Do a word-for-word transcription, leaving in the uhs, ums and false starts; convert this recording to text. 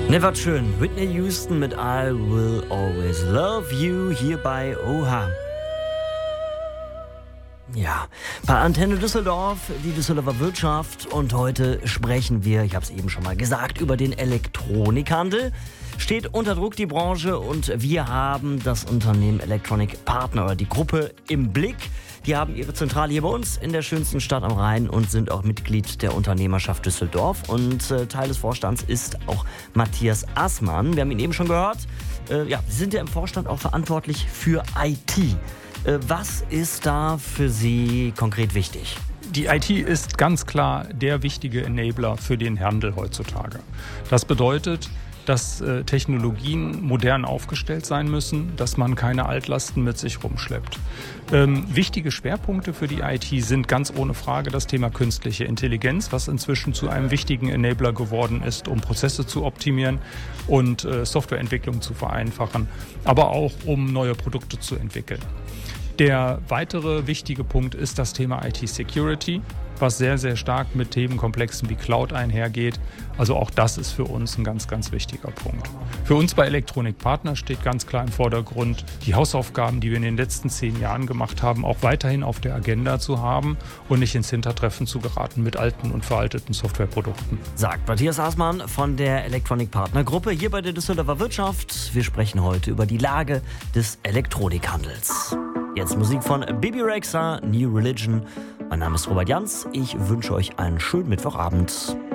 Ne, was schön. Whitney Houston mit I Will Always Love You hier bei Oha. Ja, bei Antenne Düsseldorf, die Düsseldorfer Wirtschaft, und heute sprechen wir, ich habe es eben schon mal gesagt, über den Elektronikhandel. Steht unter Druck die Branche und wir haben das Unternehmen Electronic Partner oder die Gruppe im Blick. Die haben ihre Zentrale hier bei uns in der schönsten Stadt am Rhein und sind auch Mitglied der Unternehmerschaft Düsseldorf. Und äh, Teil des Vorstands ist auch Matthias Assmann. Wir haben ihn eben schon gehört. Äh, ja, Sie sind ja im Vorstand auch verantwortlich für I T. Äh, was ist da für Sie konkret wichtig? Die I T ist ganz klar der wichtige Enabler für den Handel heutzutage. Das bedeutet, dass äh, Technologien modern aufgestellt sein müssen, dass man keine Altlasten mit sich rumschleppt. Ähm, wichtige Schwerpunkte für die I T sind ganz ohne Frage das Thema künstliche Intelligenz, was inzwischen zu einem wichtigen Enabler geworden ist, um Prozesse zu optimieren und äh, Softwareentwicklung zu vereinfachen, aber auch um neue Produkte zu entwickeln. Der weitere wichtige Punkt ist das Thema I T-Security, was sehr, sehr stark mit Themenkomplexen wie Cloud einhergeht. Also auch das ist für uns ein ganz, ganz wichtiger Punkt. Für uns bei Electronic Partner steht ganz klar im Vordergrund, die Hausaufgaben, die wir in den letzten zehn Jahren gemacht haben, auch weiterhin auf der Agenda zu haben und nicht ins Hintertreffen zu geraten mit alten und veralteten Softwareprodukten. Sagt Matthias Assmann von der Electronic Partner Gruppe hier bei der Düsseldorfer Wirtschaft. Wir sprechen heute über die Lage des Elektronikhandels. Jetzt Musik von Bebe Rexha, New Religion. Mein Name ist Robert Jans. Ich wünsche euch einen schönen Mittwochabend.